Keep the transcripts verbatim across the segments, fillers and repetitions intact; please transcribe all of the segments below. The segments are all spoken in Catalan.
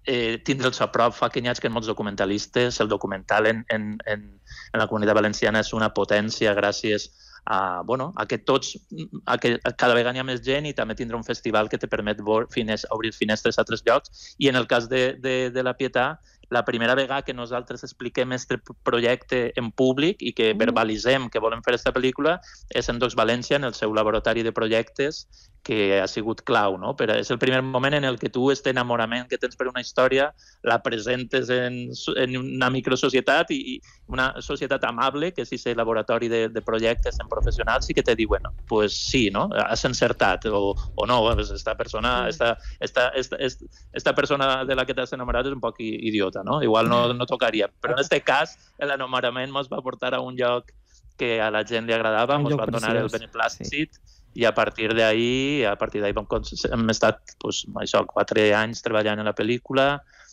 eh, tindre'ls a prop fa que n'hi hagi molts documentalistes. El documental en, en, en, en la comunitat valenciana és una potència gràcies a, bueno, a que tots, a que cada vegada hi ha més gent i també tindrà un festival que te permet fines, obrir finestres a altres llocs. I en el cas de, de, de la Pietà, la primera vegada que nosaltres expliquem aquest projecte en públic i que verbalitzem que volem fer aquesta pel·lícula és en Docs València, en el seu laboratori de projectes, que ha sigut clau, no? Però és el primer moment en el que tu, este enamorament que tens per una història, la presentes en, en una microsocietat i, i una societat amable, que és aquest laboratori de, de projectes en professionals, i que te diuen, pues sí, no? Has encertat, o, o no, pues esta persona, esta, esta, esta, esta, esta persona de la que t'has enamorat és un poc idiota, no? Igual no, no tocaria. Però en aquest cas, l'enamorament ens va portar a un lloc que a la gent li agradava, ens va donar el beneplàcit, sí. I a partir d'ahí, a partir d'ahí vam, hem estat pues, això, quatre anys treballant en la pel·lícula,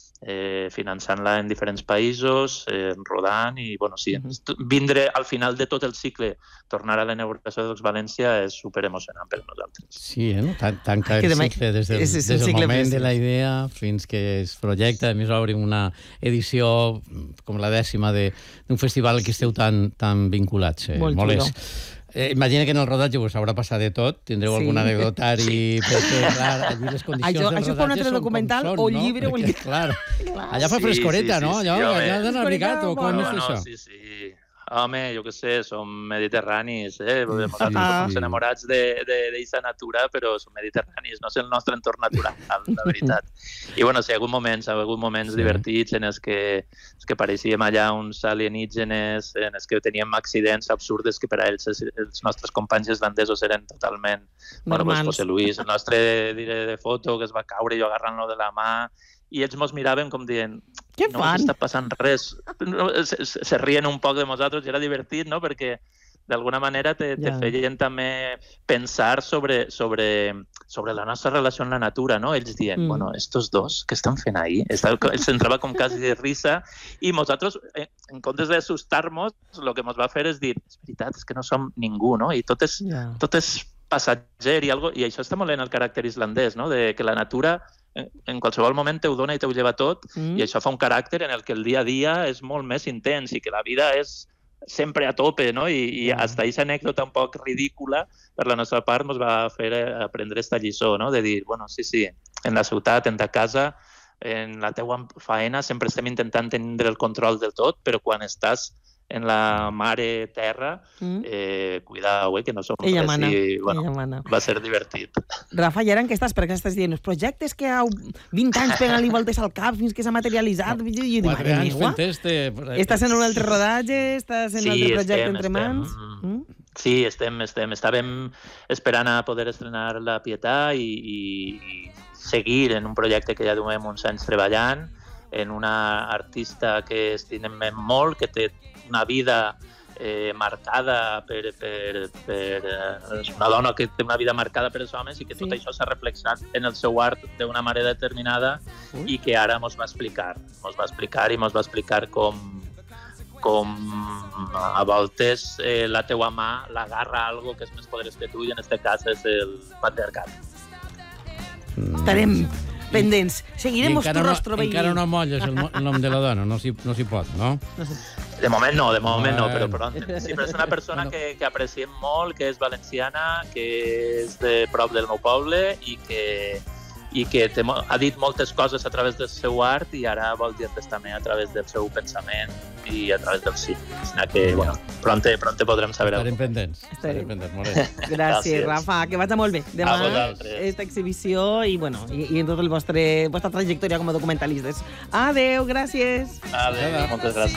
eh, finançant-la en diferents països, eh, rodant, i bueno, sí, vindre al final de tot el cicle, tornar a la inauguració de Docs València és superemocionant per nosaltres. Sí, eh, no? Tanca el cicle des del, des del moment de la idea fins que es projecta. A més, obre una edició com la dècima d'un festival que esteu tan, tan vinculats. Eh, molt molt és. Eh, imagina que en el rodatge us haurà passat de tot, tindreu sí. algun anecdotari, sí. perquè, clar, allí les condicions això, del això rodatge un altre són documental com són, o no? llibre Perquè, o llibre. Clar, clar. allà fa frescoreta, sí, sí, no? Sí, allò, sí, allà d'en abrigat, o com no, és no, això? Sí, sí. Home, jo què sé, som mediterranis, eh? Nosaltres Ah. som enamorats d'aquesta natura, però som mediterranis, no és el nostre entorn natural, la veritat. I bueno, sí, hi ha hagut moments, hi ha hagut moments sí. divertits en els que, els que pareixíem allà uns alienígenes, en els que teníem accidents absurdes que per a ells els nostres companys islandesos eren totalment... Bueno, pues José Luis, el nostre diré de foto, que es va caure i jo agarrant-lo de la mà, i ells mos miraven com dient què no fan? està passant res. Se, se rien un poc de nosaltres i era divertit, no? Perquè d'alguna manera te, te yeah. feien també pensar sobre, sobre, sobre la nostra relació amb la natura, no? Ells dient, mm. bueno, estos dos, què estan fent ahí? Ells entrava com quasi de risa i nosaltres, en comptes d'assustar-nos, el que ens va fer és dir, és veritat, és que no som ningú, no? I tot és, yeah. tot és passatger i, algo, i això està molt en el caràcter islandès, no? De que la natura en qualsevol moment te ho dona i te ho lleva tot, mm. i això fa un caràcter en el que el dia a dia és molt més intens i que la vida és sempre a tope, no? I, i mm. hasta aquesta anècdota un poc ridícula per la nostra part ens va fer aprendre aquesta lliçó, no? De dir, bueno, sí, sí, en la ciutat, en ta casa, en la teua faena, sempre estem intentant tenir el control del tot, però quan estàs en la mare terra, eh, cuidao, eh, que no som ella res, mana, i bueno, ella mana. Va ser divertit. Rafa, i ara en què estàs? Perquè estàs dient, els projectes que ha vint anys pegant-li voltes al cap fins que s'ha materialitzat, no. i jo dic, mare meva, este... estàs en un altre rodatge, estàs en sí, un altre projecte estem, entre mans? Estem, mm? Sí, estem, estem, estàvem esperant a poder estrenar La Pietà i, i seguir en un projecte que ja duem uns anys treballant, en una artista que estimem molt, que té una vida eh, marcada per, per, per eh, una dona que té una vida marcada per els homes i que tot sí. això s'ha reflexat en el seu art d'una manera determinada uh. i que ara mos va explicar. Mos va explicar i mos va explicar com, com a voltes eh, la teua mà l'agarra algo que és més poderós que tu i en aquest cas és el patriarcat. Mm. Estarem pendents. Seguirem tu rostro veient. Encara no molles el, el nom de la dona, no s'hi no pot, no? De moment no, de moment no, però pronto. Sí, però és una persona que, que apreciem molt, que és valenciana, que és de prop del meu poble i que, i que té, ha dit moltes coses a través del seu art i ara vol dir-les també a través del seu pensament i a través del cine. Així que, bueno, pronto, pronto podrem saber. Estarem pendents. Estarem pendents, molt bé. Gràcies, Gràcies, Rafa, que vagi molt bé. Demà esta exhibició i, bueno, i, i en tota la vostra trajectòria com a documentalistes. Adeu, gràcies. Adeu, moltes gràcies.